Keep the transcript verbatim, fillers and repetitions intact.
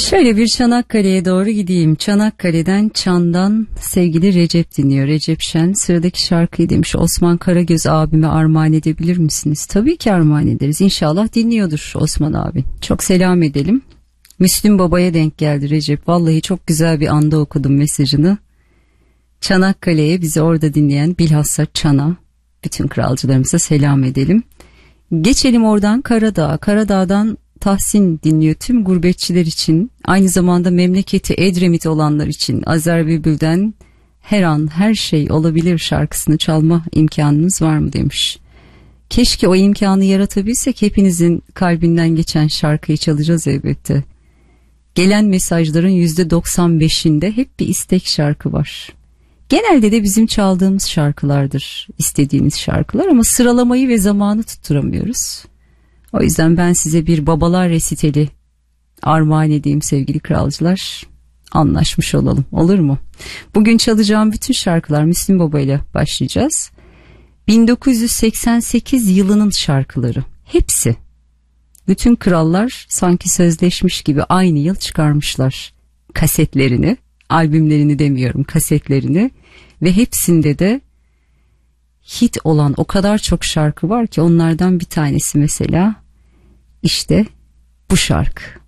Şöyle bir Çanakkale'ye doğru gideyim. Çanakkale'den, Çan'dan sevgili Recep dinliyor. Recep Şen sıradaki şarkıyı demiş. Osman Karagöz abime armağan edebilir misiniz? Tabii ki armağan ederiz. İnşallah dinliyordur Osman abi. Çok selam edelim. Müslüm Baba'ya denk geldi Recep. Vallahi çok güzel bir anda okudum mesajını. Çanakkale'ye, bizi orada dinleyen bilhassa Çan'a, bütün kralcılarımıza selam edelim. Geçelim oradan Karadağ. Karadağ'dan Tahsin dinliyor tüm gurbetçiler için, aynı zamanda memleketi Edremit olanlar için. Azer Bülbül'den Her An Her Şey Olabilir şarkısını çalma imkanınız var mı demiş. Keşke o imkanı yaratabilsek, hepinizin kalbinden geçen şarkıyı çalacağız elbette. Gelen mesajların yüzde doksan beşinde hep bir istek şarkı var. Genelde de bizim çaldığımız şarkılardır istediğiniz şarkılar, ama sıralamayı ve zamanı tutturamıyoruz. O yüzden ben size bir babalar resitali armağan edeyim sevgili kralcılar. Anlaşmış olalım, olur mu? Bugün çalacağım bütün şarkılar Müslüm Baba ile başlayacağız. bin dokuz yüz seksen sekiz yılının şarkıları. Hepsi. Bütün krallar sanki sözleşmiş gibi aynı yıl çıkarmışlar kasetlerini, albümlerini demiyorum, kasetlerini, ve hepsinde de hit olan o kadar çok şarkı var ki onlardan bir tanesi mesela işte bu şarkı.